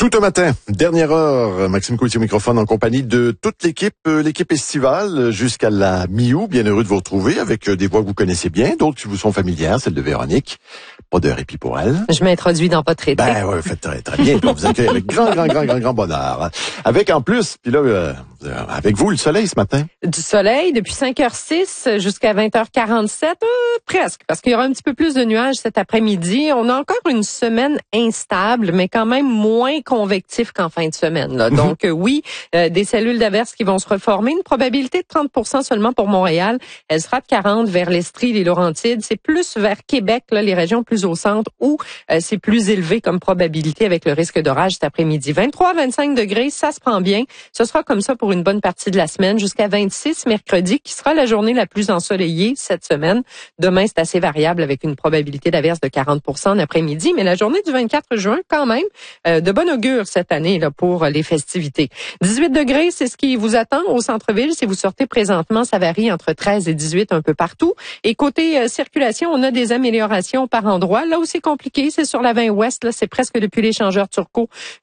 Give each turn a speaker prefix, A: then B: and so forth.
A: Tout un matin, dernière heure, Maxime Coutier au microphone en compagnie de toute l'équipe estivale jusqu'à la mi-août. Bien heureux de vous retrouver avec des voix que vous connaissez bien, d'autres qui vous sont familières, celle de Véronique. Pas de répit pour elle.
B: Je m'introduis dans votre été.
A: Ben ouais, faites très bien. On vous accueille avec grand bonheur. Avec en plus, puis là, avec vous, le soleil ce matin.
B: Du soleil depuis 5h06 jusqu'à 20h47, presque, parce qu'il y aura un petit peu plus de nuages cet après-midi. On a encore une semaine instable, mais quand même moins convectif qu'en fin de semaine. Là. Donc oui, des cellules d'averse qui vont se reformer. Une probabilité de 30% seulement pour Montréal. Elle sera de 40 vers l'Estrie, les Laurentides. C'est plus vers Québec, là, les régions plus au centre, où c'est plus élevé comme probabilité avec le risque d'orage cet après-midi. 23-25 degrés, ça se prend bien. Ce sera comme ça pour une bonne partie de la semaine, jusqu'à 26 mercredi, qui sera la journée la plus ensoleillée cette semaine. Demain, c'est assez variable avec une probabilité d'averse de 40% en après-midi, mais la journée du 24 juin, quand même, de bon augure cette année là pour les festivités. 18 degrés, c'est ce qui vous attend au centre-ville. Si vous sortez présentement, ça varie entre 13 et 18 un peu partout. Et côté circulation, on a des améliorations par endroits. Là où c'est compliqué, c'est sur la 20 ouest. Là, c'est presque depuis l'échangeur Turcot